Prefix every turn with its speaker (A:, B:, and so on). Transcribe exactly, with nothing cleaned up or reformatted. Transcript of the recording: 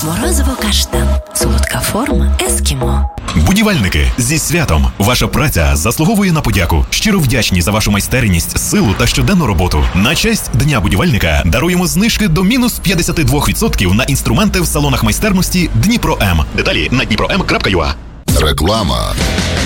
A: Морозиво каштан. Солодка форма ескімо.
B: Будівельники, зі святом! Ваша праця заслуговує на подяку. Щиро вдячні за вашу майстерність, силу та щоденну роботу. На честь Дня будівельника даруємо знижки до мінус п'ятдесят два відсотки на інструменти в салонах майстерності Дніпро М. Деталі на дніпро ем крапка ю а.
C: Реклама.